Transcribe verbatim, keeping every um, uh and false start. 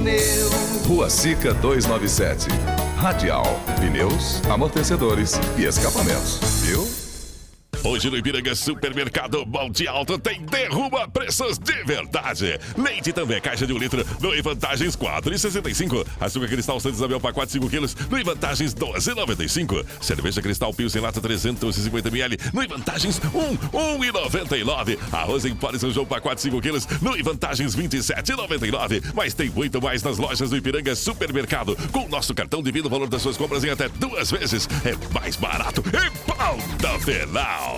pneu. Rua Sica duzentos e noventa e sete. Radial, pneus, amortecedores e escapamentos. Viu? Hoje no Ipiranga Supermercado Monte Alto tem derruba preços de verdade. Leite também, caixa de um litro, no Vantagens quatro reais e sessenta e cinco centavos. Açúcar Cristal Santa Isabel, pacote cinco quilos, no Vantagens doze reais e noventa e cinco centavos. Cerveja Cristal Pilsen lata trezentos e cinquenta mililitros, no Vantagens um, um real e noventa e nove centavos. Arroz em pó de São João, pacote cinco quilos, no Vantagens vinte e sete reais e noventa e nove centavos. Mas tem muito mais nas lojas do Ipiranga Supermercado. Com o nosso cartão, divida o valor das suas compras em até duas vezes. É mais barato e ponto final.